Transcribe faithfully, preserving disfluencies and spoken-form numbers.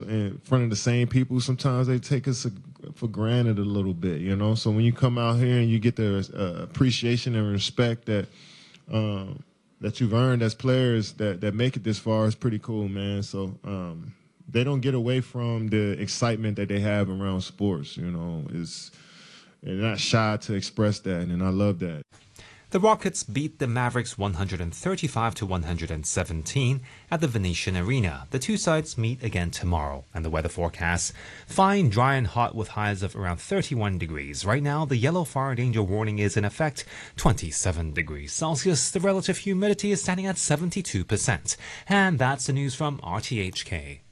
in front of the same people, sometimes they take us for granted a little bit, you know. So when you come out here and you get the uh, appreciation and respect that um, that you've earned as players that, that make it this far, is pretty cool, man. So um, they don't get away from the excitement that they have around sports, you know. It's, they're not shy to express that, and I love that. The Rockets beat the Mavericks one thirty-five to one seventeen at the Venetian Arena. The two sides meet again tomorrow, and the weather forecast: fine, dry and hot with highs of around thirty-one degrees. Right now, the yellow fire danger warning is in effect, twenty-seven degrees Celsius. The relative humidity is standing at seventy-two percent. And that's the news from R T H K.